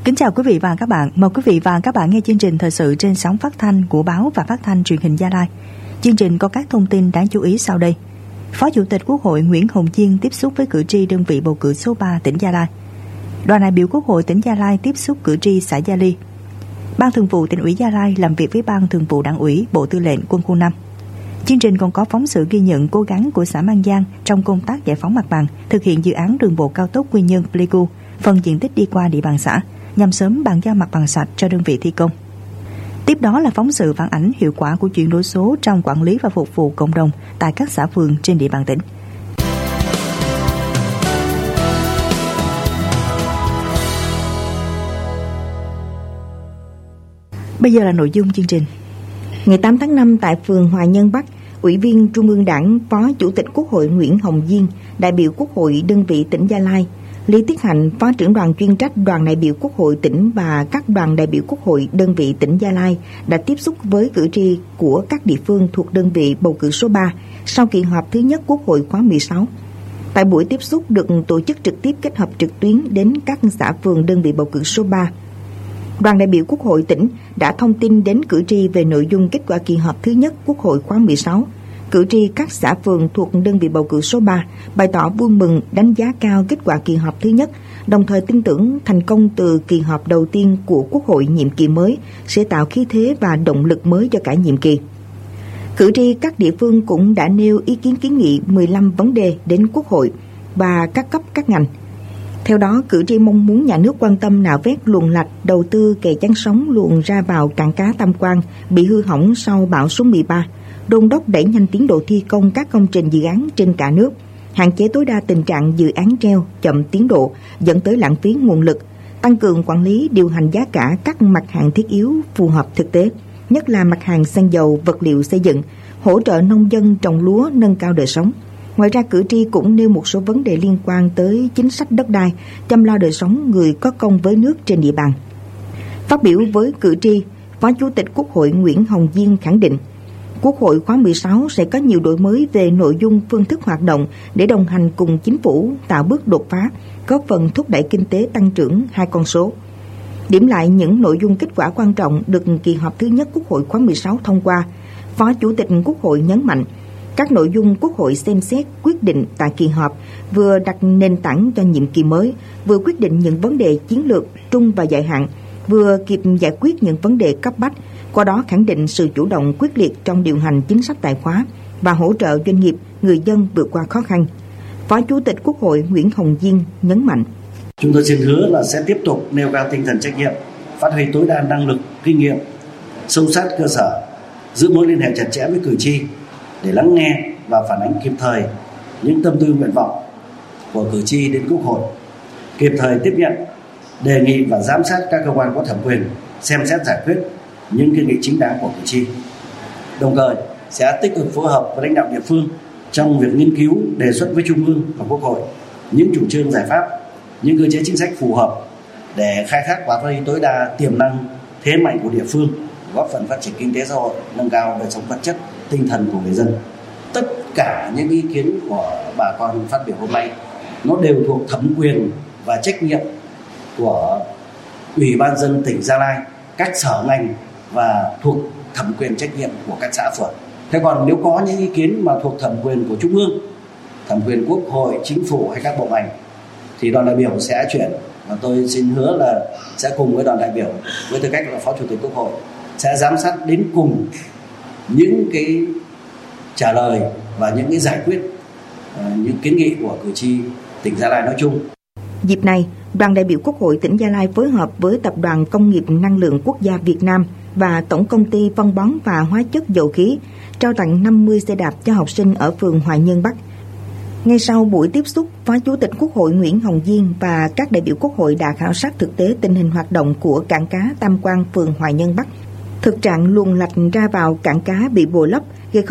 Kính chào quý vị và các bạn. Mời quý vị và các bạn nghe chương trình thời sự trên sóng phát thanh của báo và phát thanh truyền hình Gia Lai. Chương trình có các thông tin đáng chú ý sau đây. Phó Chủ tịch Quốc hội Nguyễn Hồng Diên tiếp xúc với cử tri đơn vị bầu cử số 3 tỉnh Gia Lai. Đoàn đại biểu Quốc hội tỉnh Gia Lai tiếp xúc cử tri xã Gia Ly. Ban Thường vụ Tỉnh ủy Gia Lai làm việc với Ban Thường vụ Đảng ủy Bộ Tư lệnh Quân khu 5. Chương trình còn có phóng sự ghi nhận cố gắng của xã Mang Giang trong công tác giải phóng mặt bằng, thực hiện dự án đường bộ cao tốc Quy Nhơn - Pleiku, phần diện tích đi qua địa bàn xã, nhằm sớm bàn giao mặt bằng sạch cho đơn vị thi công. Tiếp đó là phóng sự phản ánh hiệu quả của chuyển đổi số trong quản lý và phục vụ cộng đồng tại các xã phường trên địa bàn tỉnh. Bây giờ là nội dung chương trình. Ngày 8 tháng 5 tại phường Hòa Nhân Bắc, Ủy viên Trung ương Đảng, Phó Chủ tịch Quốc hội Nguyễn Hồng Diên, đại biểu Quốc hội đơn vị tỉnh Gia Lai, Lý Tiết Hạnh, Phó trưởng đoàn chuyên trách đoàn đại biểu Quốc hội tỉnh và các đoàn đại biểu Quốc hội đơn vị tỉnh Gia Lai đã tiếp xúc với cử tri của các địa phương thuộc đơn vị bầu cử số 3 sau kỳ họp thứ nhất Quốc hội khóa 16. Tại buổi tiếp xúc được tổ chức trực tiếp kết hợp trực tuyến đến các xã phường đơn vị bầu cử số 3. Đoàn đại biểu Quốc hội tỉnh đã thông tin đến cử tri về nội dung kết quả kỳ họp thứ nhất Quốc hội khóa 16. Cử tri các xã phường thuộc đơn vị bầu cử số 3 bày tỏ vui mừng, đánh giá cao kết quả kỳ họp thứ nhất, đồng thời tin tưởng thành công từ kỳ họp đầu tiên của Quốc hội nhiệm kỳ mới sẽ tạo khí thế và động lực mới cho cả nhiệm kỳ. Cử tri các địa phương cũng đã nêu ý kiến kiến nghị 15 vấn đề đến Quốc hội và các cấp các ngành. Theo đó, cử tri mong muốn nhà nước quan tâm nạo vét luồng lạch, đầu tư kè chắn sóng luồng ra vào cảng cá Tam Quan bị hư hỏng sau bão số 13, đôn đốc đẩy nhanh tiến độ thi công các công trình dự án trên cả nước, hạn chế tối đa tình trạng dự án treo, chậm tiến độ dẫn tới lãng phí nguồn lực, tăng cường quản lý điều hành giá cả các mặt hàng thiết yếu phù hợp thực tế, nhất là mặt hàng xăng dầu, vật liệu xây dựng, hỗ trợ nông dân trồng lúa nâng cao đời sống. Ngoài ra, cử tri cũng nêu một số vấn đề liên quan tới chính sách đất đai, chăm lo đời sống người có công với nước trên địa bàn. Phát biểu với cử tri, Phó Chủ tịch Quốc hội Nguyễn Hồng Diên khẳng định, Quốc hội khóa 16 sẽ có nhiều đổi mới về nội dung, phương thức hoạt động để đồng hành cùng chính phủ tạo bước đột phá, góp phần thúc đẩy kinh tế tăng trưởng hai con số. Điểm lại những nội dung kết quả quan trọng được kỳ họp thứ nhất Quốc hội khóa 16 thông qua, Phó Chủ tịch Quốc hội nhấn mạnh, các nội dung Quốc hội xem xét quyết định tại kỳ họp vừa đặt nền tảng cho nhiệm kỳ mới, vừa quyết định những vấn đề chiến lược trung và dài hạn, vừa kịp giải quyết những vấn đề cấp bách, qua đó khẳng định sự chủ động quyết liệt trong điều hành chính sách tài khóa và hỗ trợ doanh nghiệp, người dân vượt qua khó khăn. Phó Chủ tịch Quốc hội Nguyễn Hồng Diên nhấn mạnh. Chúng tôi xin hứa là sẽ tiếp tục nêu cao tinh thần trách nhiệm, phát huy tối đa năng lực, kinh nghiệm, sâu sát cơ sở, giữ mối liên hệ chặt chẽ với cử tri để lắng nghe và phản ánh kịp thời những tâm tư nguyện vọng của cử tri đến Quốc hội, kịp thời tiếp nhận, đề nghị và giám sát các cơ quan có thẩm quyền xem xét giải quyết những kiến nghị chính đáng của cử tri. Đồng thời sẽ tích cực phối hợp với lãnh đạo địa phương trong việc nghiên cứu, đề xuất với Trung ương và Quốc hội những chủ trương giải pháp, những cơ chế chính sách phù hợp để khai thác và phát huy tối đa tiềm năng, thế mạnh của địa phương, góp phần phát triển kinh tế xã hội, nâng cao đời sống vật chất, tinh thần của người dân. Tất cả những ý kiến của bà con phát biểu hôm nay nó đều thuộc thẩm quyền và trách nhiệm của Ủy ban nhân dân tỉnh Gia Lai, các sở ngành và thuộc thẩm quyền trách nhiệm của các xã phường. Thế còn nếu có những ý kiến mà thuộc thẩm quyền của Trung ương, thẩm quyền Quốc hội, Chính phủ hay các bộ ngành thì đoàn đại biểu sẽ chuyển, và tôi xin hứa là sẽ cùng với đoàn đại biểu với tư cách là Phó Chủ tịch Quốc hội sẽ giám sát đến cùng những cái trả lời và những cái giải quyết những kiến nghị của cử tri tỉnh Gia Lai nói chung. Dịp này, đoàn đại biểu Quốc hội tỉnh Gia Lai phối hợp với Tập đoàn Công nghiệp Năng lượng Quốc gia Việt Nam và Tổng công ty Phân bón và Hóa chất Dầu khí trao tặng 50 xe đạp cho học sinh ở phường Hòa Nhân Bắc. Ngay sau buổi tiếp xúc, Phó Chủ tịch Quốc hội Nguyễn Hồng Diên và các đại biểu Quốc hội đã khảo sát thực tế tình hình hoạt động của cảng cá Tam Quan, phường Hòa Nhân Bắc. Thực trạng luồng lạch ra vào cảng cá bị bồi lấp, gây